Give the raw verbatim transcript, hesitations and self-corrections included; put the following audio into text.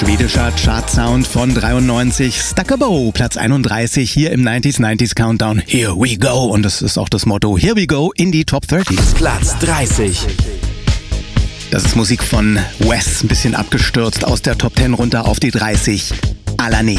Schwedischer Chartsound von dreiundneunzig, Stuck a Bow, Platz einunddreißig hier im neunziger neunzig Countdown. Here we go. Und das ist auch das Motto. Here we go in die Top dreißig. Platz dreißig. Das ist Musik von Wes, ein bisschen abgestürzt aus der Top zehn runter auf die dreißig. Alane.